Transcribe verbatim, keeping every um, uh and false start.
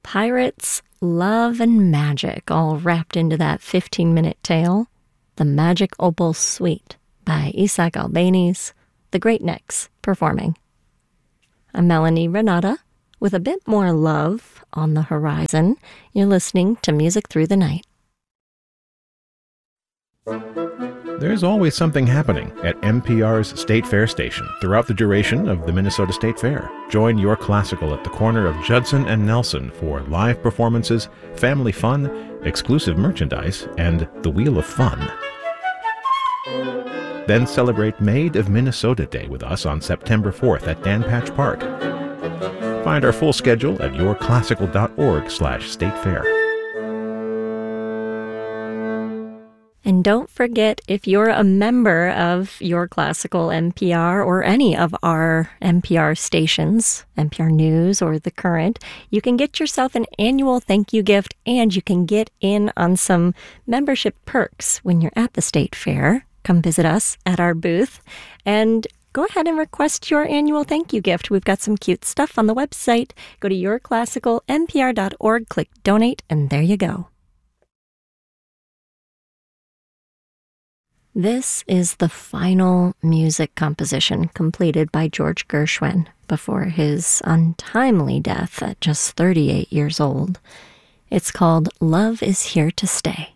Pirates, love, and magic all wrapped into that fifteen-minute tale. The Magic Opal Suite by Isaac Albeniz, the Great Necks performing. I'm Melanie Renata with a bit more love on the horizon. You're listening to Music Through the Night. There's always something happening at N P R's State Fair station throughout the duration of the Minnesota State Fair. Join Your Classical at the corner of Judson and Nelson for live performances, family fun, exclusive merchandise, and the Wheel of Fun. Then celebrate Maid of Minnesota Day with us on September fourth at Dan Patch Park. Find our full schedule at yourclassical.org slash state fair. And don't forget, if you're a member of Your Classical N P R or any of our N P R stations, N P R News or The Current, you can get yourself an annual thank you gift and you can get in on some membership perks when you're at the State Fair. Come visit us at our booth and go ahead and request your annual thank you gift. We've got some cute stuff on the website. Go to your classical N P R dot org, click donate, and there you go. This is the final music composition completed by George Gershwin before his untimely death at just thirty-eight years old. It's called Love Is Here to Stay.